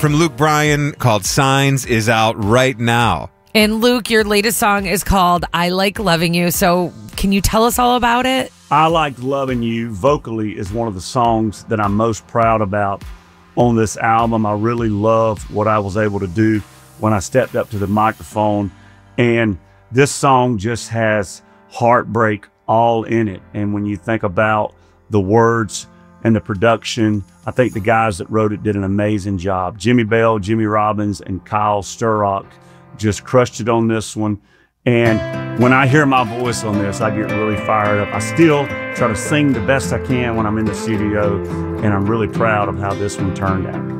from Luke Bryan called Signs is out right now. And Luke, your latest song is called I Like Loving You. So can you tell us all about it? I Like Loving You vocally is one of the songs that I'm most proud about on this album. I really love what I was able to do when I stepped up to the microphone. And this song just has heartbreak all in it. And when you think about the words and the production, I think the guys that wrote it did an amazing job. Jimmy Bell, Jimmy Robbins, and Kyle Sturrock just crushed it on this one. And when I hear my voice on this, I get really fired up. I still try to sing the best I can when I'm in the studio, and I'm really proud of how this one turned out.